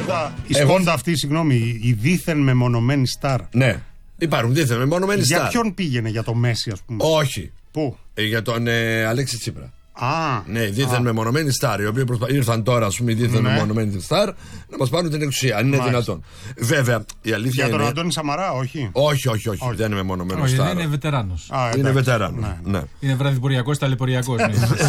Η σκόντα αυτή, συγγνώμη, η δίθεν μεμονωμένη στάρ. Ναι, υπάρχουν δίθεν μεμονωμένοι στάρ. Για ποιον πήγαινε, για το Μέση, ας πούμε? Όχι. Πού? Για τον Αλέξη Τσίπρα. Ναι, δίθεν μεμονωμένοι στάρ, οι οποίοι ήρθαν τώρα, ας πούμε, οι δίθεν μεμονωμένοι στάρ, να μας πάρουν την εξουσία, αν είναι δυνατόν. Βέβαια, η αλήθεια για είναι. τον Αντώνη Σαμαρά, όχι. Όχι, δεν είναι μεμονωμένο στάρ. Είναι βετεράνος. Είναι βετεράνος. Ναι. Είναι βραδυπουργιακός, ταλαιπωριακός.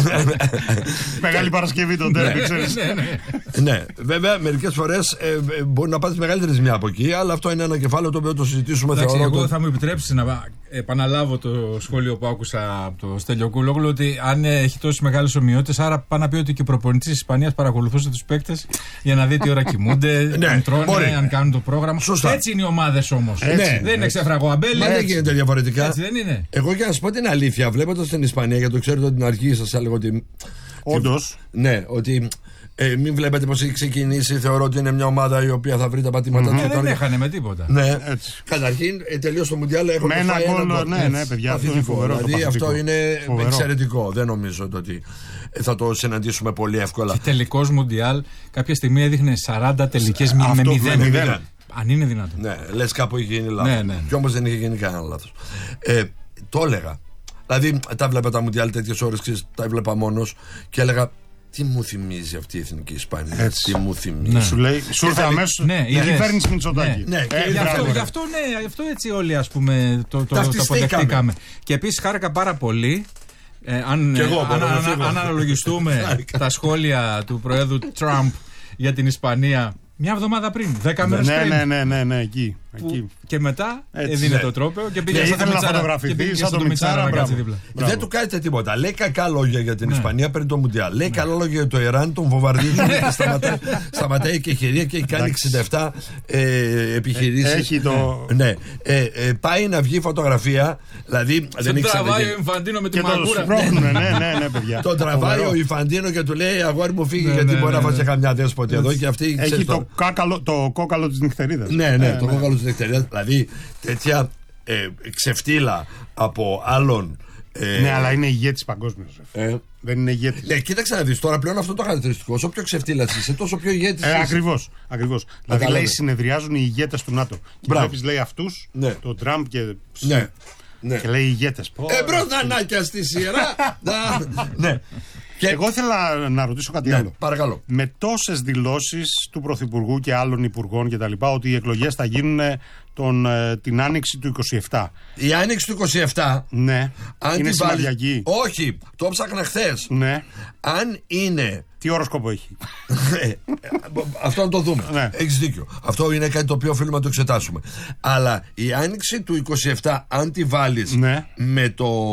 Μεγάλη Παρασκευή τον τέρμι, ξέρεις. Ναι, βέβαια, μερικές φορές μπορεί να πάτε μεγαλύτερη ζημιά από εκεί, αλλά αυτό είναι ένα κεφάλαιο το οποίο το συζητήσουμε. Εγώ θα μου επιτρέψεις να επαναλάβω το σχόλιο που άκουσα από το Στέλιο Κούλογλου, ότι αν έχει τόσες μεγάλες ομοιότητες, άρα πάει να πει ότι και ο προπονητής της Ισπανίας παρακολουθούσε τους παίκτες για να δει τι ώρα κοιμούνται, αν τρώνε, αν κάνουν το πρόγραμμα. Σωστά. Έτσι είναι οι ομάδες όμως. Δεν είναι ξέφραγο αμπέλι. Δεν γίνεται διαφορετικά. Έτσι δεν είναι. Εγώ για να σου πω την αλήθεια, βλέποντας την Ισπανία, γιατί το ξέρετε ότι την αρχή σας έλεγα ότι. Όντως. Ναι, ότι. Μην βλέπετε πως έχει ξεκινήσει. Θεωρώ ότι είναι μια ομάδα η οποία θα βρει τα πατήματά του. Δεν έχανε με τίποτα. Ναι, καταρχήν τελείως το Μουντιάλ έχουμε ένα γκολ. Ναι, παιδιά, αυτό είναι φοβερό. Δηλαδή αυτό είναι εξαιρετικό. Δεν νομίζω ότι θα το συναντήσουμε πολύ εύκολα. Και τελικός Μουντιάλ κάποια στιγμή έδειχνε 40 τελικές με 0. Αν είναι δυνατόν. Ναι, λες κάπου είχε γίνει λάθος. Και όμως δεν είχε γίνει κανένα λάθος. Το έλεγα. Δηλαδή τα βλέπα τα Μουντιάλ τέτοιες ώρες, τα έβλεπα μόνος και έλεγα. Τι μου θυμίζει αυτή η εθνική Ισπανία. Τι μου θυμίζει. Σου λέει, σου ήρθε αμέσως η κυβέρνηση Μητσοτάκη. Γι' αυτό έτσι όλοι, ας πούμε, το αποδεχτήκαμε. Και επίσης χάρηκα πάρα πολύ. Αν αναλογιστούμε τα σχόλια του Προέδρου Τραμπ για την Ισπανία μια εβδομάδα πριν, 10 μέρες πριν. Ναι, εκεί. Και μετά έδινε το τρόπαιο και πήγε σαν το Μιτσάρα να κάτσει δίπλα. Δεν του κάνετε τίποτα. Λέει κακά λόγια για την Ισπανία πριν το Μουντιάλ. Λέει καλά λόγια για το Ιράν, τον βομβαρδίζουν και σταματάει και χειρία και κάνει 67 επιχειρήσεις. Έχει το. Ναι. Πάει να βγει φωτογραφία. Δηλαδή δεν τραβάει ο Ινφαντίνο με τη μαγούρα. Ναι, παιδιά. Τον τραβάει ο Ινφαντίνο και του λέει αγόρι μου φύγει γιατί μπορεί να βάζει καμιά δέσποτη εδώ και αυτή. Έχει το κόκαλο της νυχτερίδας. Ναι, το κόκαλο της νυχτερίδας. Δηλαδή τέτοια ξεφτύλα από άλλον. Ναι, αλλά είναι ηγέτης παγκόσμιος. Δεν είναι ηγέτης. Ναι, κοίταξε να δεις τώρα πλέον αυτό το χαρακτηριστικό. Όσο πιο ξεφτύλας είσαι, τόσο πιο ηγέτης είσαι. Ακριβώς. Δηλαδή λέει συνεδριάζουν οι ηγέτες του ΝΑΤΟ. Και βλέπεις λέει αυτούς, τον Τραμπ και. Και λέει ηγέτες. Εμπρός νανάκια στη σειρά. Ναι. Και εγώ ήθελα να ρωτήσω κάτι άλλο. Παρακαλώ. Με τόσες δηλώσεις του Πρωθυπουργού και άλλων υπουργών και τα λοιπά, ότι οι εκλογές θα γίνουν την άνοιξη του 27. Η άνοιξη του 27. Ναι. Είναι σημαδιακή. Όχι, το ψάχνα χθες. Ναι. Αν είναι. Τι οροσκόπο έχει. Αυτό να το δούμε. Ναι. Έχεις δίκιο. Αυτό είναι κάτι το οποίο οφείλουμε να το εξετάσουμε. Αλλά η άνοιξη του 27, αν τη βάλεις με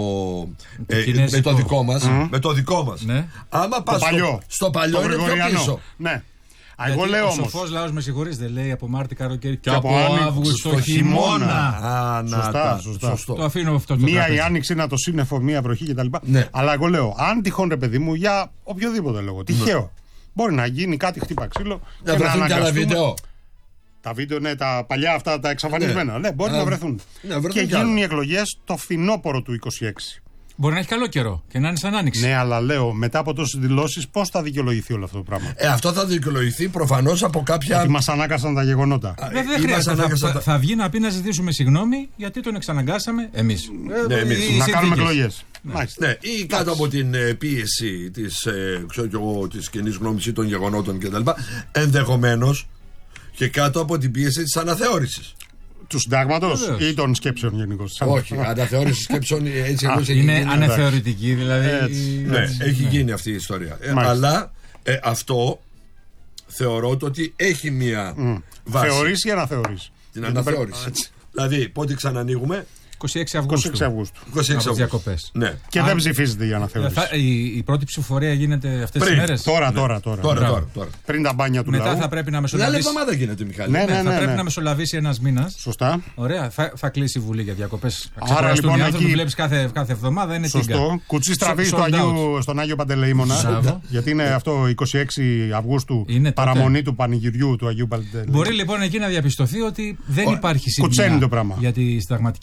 το δικό μας. Με το δικό μας. Ναι. Άμα πας στο παλιό είναι πιο πίσω. Ναι. Εγώ λέω όμως. Ο σοφός λαός, με συγχωρείς, δεν λέει από Μάρτι καλοκαίρι και από Αύγουστο χειμώνα. Σωστό. Το αφήνω αυτό. Μία η άνοιξη, ένα το σύννεφο, μία βροχή κτλ. Αλλά εγώ λέω, αν τυχόν ρε παιδί μου, για οποιοδήποτε λόγο, τυχαίο, μπορεί να γίνει κάτι, χτύπα ξύλο. Να βρεθούν και άλλα βίντεο. Τα βίντεο, τα παλιά αυτά, τα εξαφανισμένα. Ναι, μπορεί να βρεθούν. Και γίνουν οι εκλογές το φθινόπωρο του 26. Μπορεί να έχει καλό καιρό και να είναι σαν άνοιξη. Ναι, αλλά λέω μετά από τόσες δηλώσεις, πώς θα δικαιολογηθεί όλο αυτό το πράγμα. Αυτό θα δικαιολογηθεί προφανώς από κάποια. Γιατί μας ανάγκασαν τα γεγονότα. Δεν χρειάζεται. Θα βγει να πει να ζητήσουμε συγγνώμη γιατί τον εξαναγκάσαμε εμείς. Να κάνουμε εκλογές. Ναι, ή κάτω από την πίεση της κοινής γνώμης ή των γεγονότων κτλ. Ενδεχομένως και κάτω από την πίεση της αναθεώρησης. Του συντάγματος ή των σκέψεων γενικώς? Όχι, αναθεώρηση σκέψεων έτσι αλλιώς έχει γίνει. Είναι αναθεωρητική δηλαδή. Ναι, έχει γίνει αυτή η ιστορία. Αλλά αυτό θεωρώ ότι έχει μία βάση. Θεωρείς ή αναθεωρείς? Την αναθεώρηση. Δηλαδή, πότε ξανανοίγουμε? 26 Αυγούστου. Από διακοπές. Ναι. Και δεν ψηφίζεται η αναθεώρηση. Η πρώτη ψηφοφορία γίνεται αυτές τις μέρες. Τώρα. Πριν τα μπάνια του λαού. Μετά θα πρέπει να μεσολαβήσει. Μια εβδομάδα γίνεται, Μιχάλη. Θα πρέπει να μεσολαβήσει ένας μήνας. Σωστά. Ωραία. Θα κλείσει η Βουλή για διακοπές. Άρα λοιπόν εκεί βλέπεις κάθε εβδομάδα είναι τίγκα. Σωστό. Κουτσί στραβή στον Άγιο Παντελεήμονα. Γιατί είναι αυτό 26 Αυγούστου παραμονή του πανηγυριού του Αγίου Παντελεήμονα. Μπορεί λοιπόν εκεί να διαπιστωθεί ότι δεν υπάρχει σύγκριση για τη συνταγματική αναθεώρηση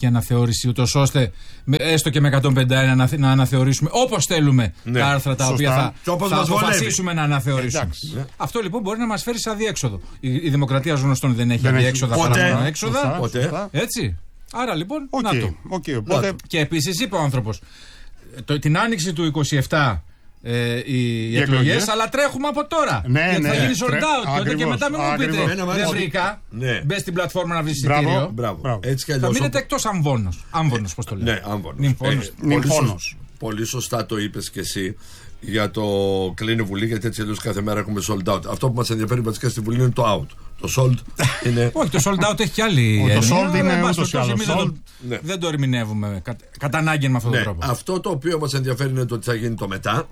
αναθεώρηση, ούτως ώστε έστω και με 151 να αναθεωρήσουμε όπως θέλουμε τα άρθρα τα οποία θα αποφασίσουμε να αναθεωρήσουμε. Αυτό λοιπόν μπορεί να μας φέρει σε αδιέξοδο. Η δημοκρατία ως γνωστόν δεν έχει αδιέξοδα παρά μόνο έξοδα. Έτσι. Άρα λοιπόν, να το. Και επίσης είπε ο άνθρωπος, την άνοιξη του 27 οι εκλογές, αλλά τρέχουμε από τώρα. Γιατί θα γίνει sold out τότε και μετά μην μου πείτε δεν βρήκα. Μπες στην πλατφόρμα να βρεις εισιτήριο. Θα μείνετε εκτός αμβόνος, πώς το λέω. Ναι, αμβόνος. Πολύ σωστά το είπες και εσύ για το κλείνει βουλή, γιατί έτσι αλλιώς κάθε μέρα έχουμε sold out. Αυτό που μας ενδιαφέρει βασικά στη βουλή είναι το out. Το sold είναι. Όχι, το sold out έχει κι άλλη έννοια. Το sold είναι ούτως ή άλλως. Δεν το ερμηνεύουμε κατά ανάγκη με αυτόν τον τρόπο. Αυτό το οποίο μας ενδιαφέρει είναι το ότι θα γίνει το μετά.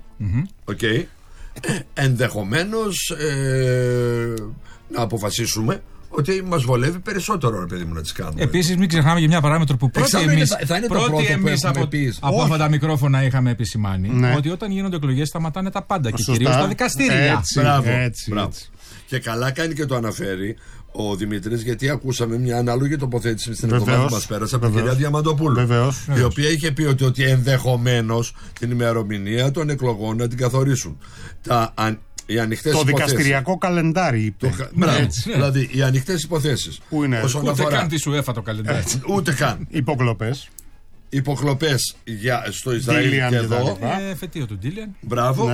Ενδεχομένως να αποφασίσουμε ότι μας βολεύει περισσότερο, ρε παιδί μου, να τις κάνουμε. Επίσης, μην ξεχνάμε για μια παράμετρο που πρώτοι εμείς από αυτά τα μικρόφωνα είχαμε επισημάνει, ότι όταν γίνονται εκλογές σταματάνε τα πάντα και κυρίως τα δικαστήρια. Μπράβο. Και καλά κάνει και το αναφέρει ο Δημήτρης, γιατί ακούσαμε μια ανάλογη τοποθέτηση στην εβδομάδα που μας πέρασε από την κυρία Διαμαντοπούλου. Η οποία είχε πει ότι ενδεχομένως την ημερομηνία των εκλογών να την καθορίσουν. Το δικαστηριακό καλεντάρι. Δηλαδή οι ανοιχτές υποθέσεις. Ούτε καν τη UEFA το καλεντάρι. Ούτε καν. Υποκλοπές στο Ισραήλ και εδώ. Εφετείο του Ντίλιαν. Μπράβο.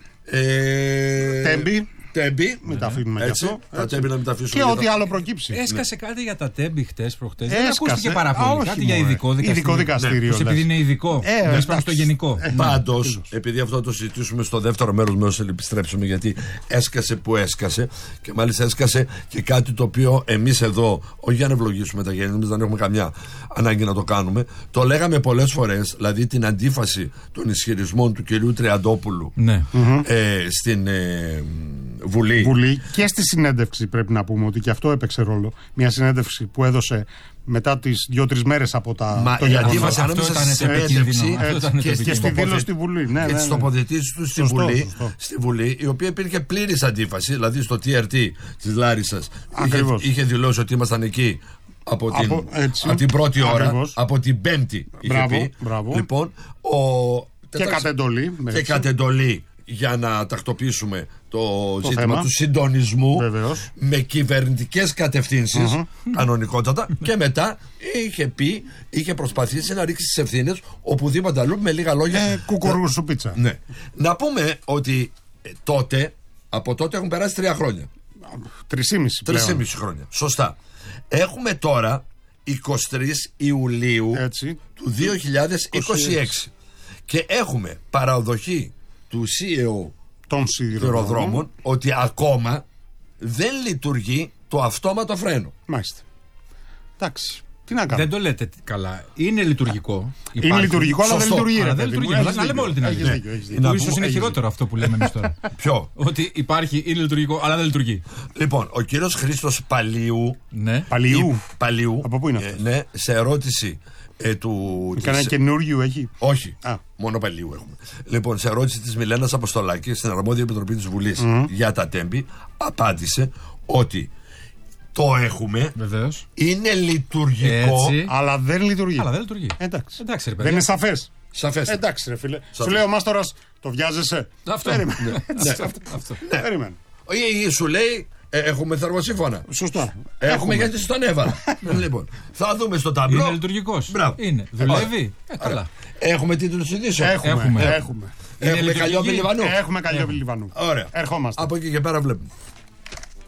Τέμπη. Μην τα αφήνουμε γι' αυτό. Τα τέμπη να μην τα αφήσουμε. Και ό,τι άλλο προκύψει. Έσκασε κάτι για τα τέμπη προχτές. Δεν ακούστηκε πάρα πολύ. Κάτι για ειδικό δικαστήριο. Επειδή είναι ειδικό. Δεν πάμε στο γενικό. Πάντως, επειδή αυτό το συζητήσουμε στο δεύτερο μέρος να επιστρέψουμε, γιατί έσκασε που έσκασε. Και μάλιστα έσκασε και κάτι το οποίο εμείς εδώ, όχι για να ευλογήσουμε τα γέννη, δεν έχουμε καμιά ανάγκη να το κάνουμε. Το λέγαμε πολλές φορές, δηλαδή την αντίφαση των ισχυρισμών του κυρίου Τριαντόπουλου στην Βουλή και στη συνέντευξη, πρέπει να πούμε ότι και αυτό έπαιξε ρόλο. Μια συνέντευξη που έδωσε μετά τις 2-3 μέρες από το γεγονός. Αυτό ήταν συνέντευξη και στη δήλωση στη Βουλή. Και τις τοποθετήσεις του στη Βουλή, η οποία υπήρχε πλήρης αντίφαση, δηλαδή στο TRT της Λάρισσας είχε δηλώσει ότι ήμασταν εκεί από την πρώτη ώρα, από την Πέμπτη είχε πει. Λοιπόν, και κατεντολή για να τακτοποιήσουμε το ζήτημα του συντονισμού με κυβερνητικές κατευθύνσεις κανονικότατα, και μετά είχε προσπαθήσει να ρίξει τις ευθύνες οπουδήποτε αλλού, με λίγα λόγια κουκουρού σου πίτσα. Να πούμε ότι από τότε έχουν περάσει 3 χρόνια, 3,5 χρόνια. Σωστά. Έχουμε τώρα 23 Ιουλίου του 2026 και έχουμε παραδοχή του CEO των σιδηροδρόμων ότι ακόμα δεν λειτουργεί το αυτόματο φρένο. Μάλιστα. Εντάξει. Τι να κάνουμε. Δεν το λέτε καλά. Είναι λειτουργικό. Είναι λειτουργικό, αλλά δεν λειτουργεί. Δεν λειτουργεί. Να λέμε όλη την αλήθεια. Ίσως είναι χειρότερο αυτό που λέμε εμείς τώρα. Ποιο? Ότι υπάρχει, είναι λειτουργικό, αλλά δεν λειτουργεί. Λοιπόν, ο κύριος Χρήστος Παλίου. Παλίου. Από πού είναι αυτό? Σε ερώτηση κανένα καινούργιο έχει? Όχι. Μόνο Παλίου έχουμε. Λοιπόν, σε ερώτηση της Μιλένας Αποστολάκη στην αρμόδια επιτροπή της Βουλής για τα τέμπη, απάντησε ότι το έχουμε. Βεβαίως. Είναι λειτουργικό. Αλλά δεν λειτουργεί. Εντάξει, ρε δεν είναι σαφές. Εντάξει, ρε φίλε. Σου λέει ο Μάστορας, το βιάζεσαι. Αυτό. Περίμενε. Σου λέει, έχουμε θερμοσύμφωνα. Σωστά. Έχουμε γιατί στον έβαλα. Λοιπόν, θα δούμε στο ταμπλό. Είναι λειτουργικός. Είναι. Δουλεύει. Καλά. Έχουμε τίτλους ειδήσεων. Έχουμε. Έχουμε Καλλιόπη Λιβανού. Έχουμε Καλλιόπη Λιβανού. Ωραία. Ερχόμαστε. Από εκεί και πέρα βλέπουμε.